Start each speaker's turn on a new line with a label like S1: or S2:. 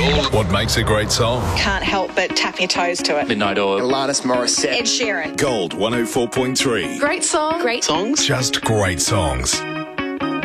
S1: What makes a great song?
S2: Can't help but tap your toes to it.
S3: Midnight Oil.
S4: Alanis Morissette.
S2: Ed Sheeran.
S1: Gold 104.3.
S2: Great song. Great songs.
S1: Just great songs.